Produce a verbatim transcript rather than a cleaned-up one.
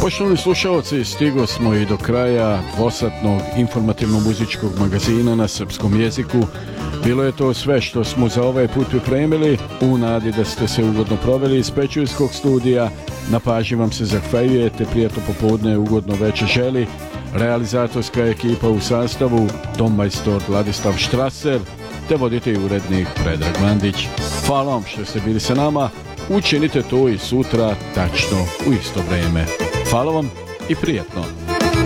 Poštovani slušalci, stigo smo i do kraja dvosatnog informativno-muzičkog magazina na srpskom jeziku. Bilo je to sve što smo za ovaj put pripremili, u nadi da ste se ugodno proveli iz Pećuljskog studija. Na pažnji vam se zahvaljujete, prijatno popodne, ugodno večer želi realizatorska ekipa u sastavu dommajstor Vladislav Štraser te voditelj i urednik Predrag Mandić. Hvala vam što ste bili sa nama, učinite to i sutra tačno u isto vrijeme. Hvala vam i prijatno.